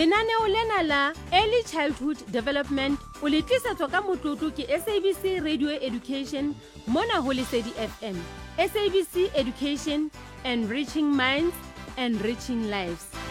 Lenaneo lena la Early Childhood Development o le tlisetswa ka motlotlo ke SABC Radio Education mona ho Lesedi FM. SABC Education, enriching minds, enriching lives.